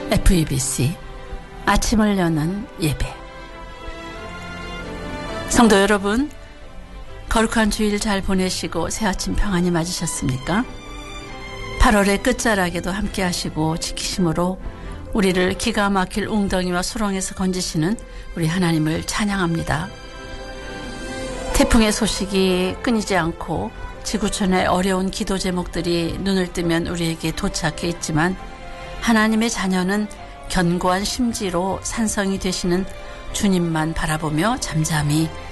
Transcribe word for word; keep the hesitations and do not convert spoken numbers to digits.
에프이비씨 아침을 여는 예배. 성도 여러분, 거룩한 주일 잘 보내시고 새아침 평안히 맞으셨습니까? 팔월의 끝자락에도 함께 하시고 지키심으로 우리를 기가 막힐 웅덩이와 수렁에서 건지시는 우리 하나님을 찬양합니다. 태풍의 소식이 끊이지 않고 지구촌의 어려운 기도 제목들이 눈을 뜨면 우리에게 도착해 있지만 하나님의 자녀는 견고한 심지로 산성이 되시는 주님만 바라보며 잠잠히